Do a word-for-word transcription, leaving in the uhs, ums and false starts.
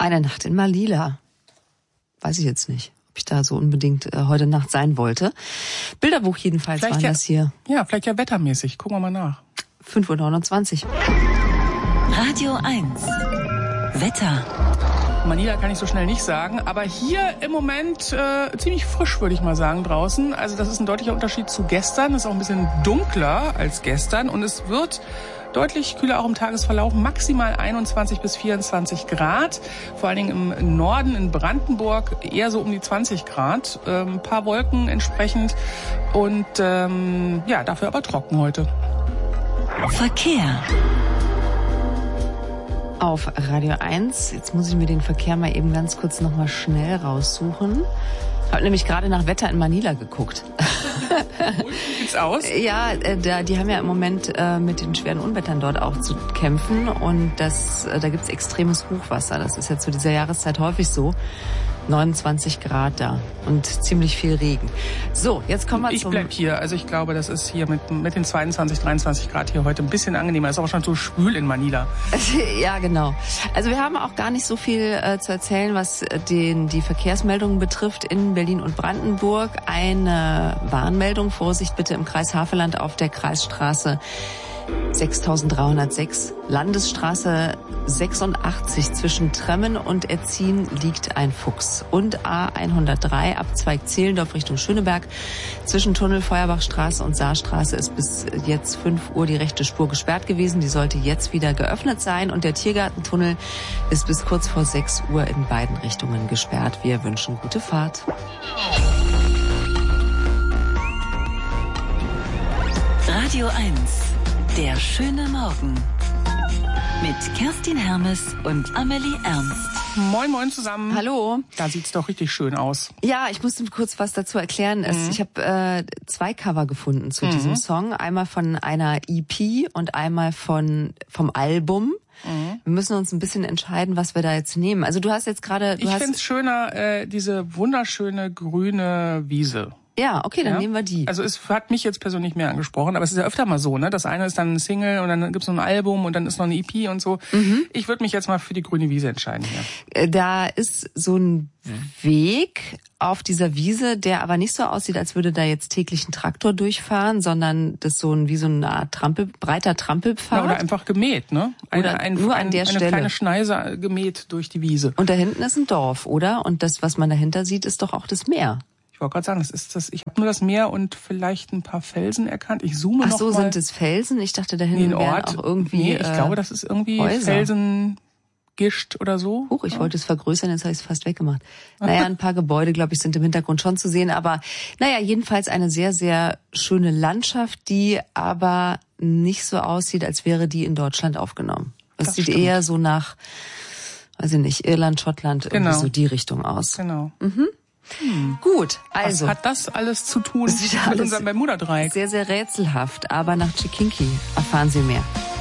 Eine Nacht in Malila. Weiß ich jetzt nicht, ob ich da so unbedingt äh, heute Nacht sein wollte. Bilderbuch jedenfalls vielleicht waren ja, das hier. Ja, vielleicht ja wettermäßig. Gucken wir mal nach. fünf Uhr neunundzwanzig. Radio eins. Wetter. Manila kann ich so schnell nicht sagen, aber hier im Moment äh, ziemlich frisch, würde ich mal sagen, draußen. Also das ist ein deutlicher Unterschied zu gestern. Es ist auch ein bisschen dunkler als gestern und es wird deutlich kühler auch im Tagesverlauf. Maximal einundzwanzig bis vierundzwanzig Grad. Vor allen Dingen im Norden, in Brandenburg, eher so um die zwanzig Grad. Ähm, ein paar Wolken entsprechend und ähm, ja, dafür aber trocken heute. Verkehr. Auf Radio eins. Jetzt muss ich mir den Verkehr mal eben ganz kurz noch mal schnell raussuchen. Habe nämlich gerade nach Wetter in Manila geguckt. Wie sieht's aus? Ja, äh, da, die haben ja im Moment äh, mit den schweren Unwettern dort auch zu kämpfen und das, äh, da gibt's extremes Hochwasser. Das ist ja zu dieser Jahreszeit häufig so. neunundzwanzig Grad da und ziemlich viel Regen. So, jetzt kommen wir ich zum... Ich bleib hier. Also ich glaube, das ist hier mit, mit den zweiundzwanzig, dreiundzwanzig Grad hier heute ein bisschen angenehmer. Ist aber schon so schwül in Manila. Ja, genau. Also wir haben auch gar nicht so viel äh, zu erzählen, was den, die Verkehrsmeldungen betrifft in Berlin und Brandenburg. Eine Warnmeldung, Vorsicht bitte im Kreis Havelland auf der Kreisstraße sechstausenddreihundertsechs, Landesstraße sechsundachtzig zwischen Tremmen und Erzin liegt ein Fuchs. Und A hundertdrei, Abzweig Zehlendorf Richtung Schöneberg. Zwischen Tunnel Feuerbachstraße und Saarstraße ist bis jetzt fünf Uhr die rechte Spur gesperrt gewesen. Die sollte jetzt wieder geöffnet sein. Und der Tiergartentunnel ist bis kurz vor sechs Uhr in beiden Richtungen gesperrt. Wir wünschen gute Fahrt. Radio eins. Der schöne Morgen. Mit Kerstin Hermes und Amelie Ernst. Moin, moin zusammen. Hallo. Da sieht's doch richtig schön aus. Ja, ich musste kurz was dazu erklären. Mhm. Ich habe äh, zwei Cover gefunden zu mhm. diesem Song. Einmal von einer E P und einmal von vom Album. Mhm. Wir müssen uns ein bisschen entscheiden, was wir da jetzt nehmen. Also du hast jetzt gerade... Ich finde es schöner, äh, diese wunderschöne grüne Wiese. Ja, okay, dann ja. nehmen wir die. Also es hat mich jetzt persönlich mehr angesprochen, aber es ist ja öfter mal so, ne? Das eine ist dann ein Single und dann gibt's noch ein Album und dann ist noch eine E P und so. Mhm. Ich würde mich jetzt mal für die grüne Wiese entscheiden hier. Da ist so ein Weg auf dieser Wiese, der aber nicht so aussieht, als würde da jetzt täglich ein Traktor durchfahren, sondern das so ein wie so eine Art Trampel, breiter Trampelpfad. Ja, oder einfach gemäht, ne? Eine, oder ein, nur ein, an der eine Stelle. kleine Schneise gemäht durch die Wiese. Und da hinten ist ein Dorf, oder? Und das, was man dahinter sieht, ist doch auch das Meer. Ich wollte gerade sagen, das ist das. Ich habe nur das Meer und vielleicht ein paar Felsen erkannt. Ich zoome Ach noch so, mal. Sind es Felsen? Ich dachte, da hinten nee, wären Ort, auch irgendwie Nee, ich äh, glaube, das ist irgendwie Häuser. Felsengischt oder so. Huch, ich ja. wollte es vergrößern, jetzt habe ich es fast weggemacht. Naja, ein paar Gebäude, glaube ich, sind im Hintergrund schon zu sehen. Aber naja, jedenfalls eine sehr, sehr schöne Landschaft, die aber nicht so aussieht, als wäre die in Deutschland aufgenommen. Es Das sieht stimmt. eher so nach, weiß ich nicht, Irland, Schottland, Genau. irgendwie so die Richtung aus. Genau. Mhm. Hm. Gut, also. Was hat das alles zu tun Das ist wieder mit alles unserem Bermuda-Dreieck? Sehr, sehr rätselhaft, aber nach Chikinki erfahren Sie mehr.